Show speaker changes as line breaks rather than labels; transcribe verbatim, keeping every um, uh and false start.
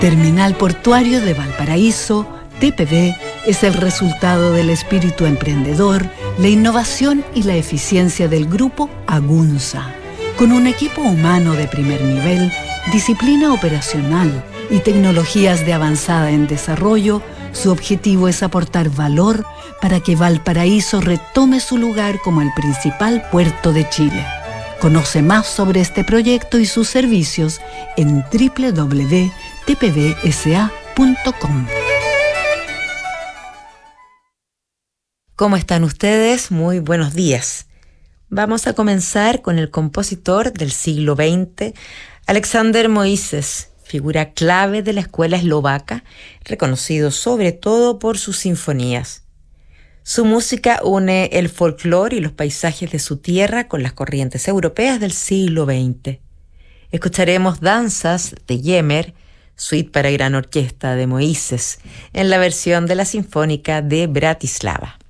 Terminal Portuario de Valparaíso, T P V, es el resultado del espíritu emprendedor, la innovación y la eficiencia del grupo Agunza. Con un equipo humano de primer nivel, disciplina operacional y tecnologías de avanzada en desarrollo, su objetivo es aportar valor para que Valparaíso retome su lugar como el principal puerto de Chile. Conoce más sobre este proyecto y sus servicios en doble u doble u doble u punto t p v s a punto com.
¿Cómo están ustedes? Muy buenos días. Vamos a comenzar con el compositor del siglo veinte, Alexander Moises, figura clave de la escuela eslovaca, reconocido sobre todo por sus sinfonías. Su música une el folclore y los paisajes de su tierra con las corrientes europeas del siglo veinte. Escucharemos Danzas de Yemer, suite para gran orquesta de Moises, en la versión de la Sinfónica de Bratislava.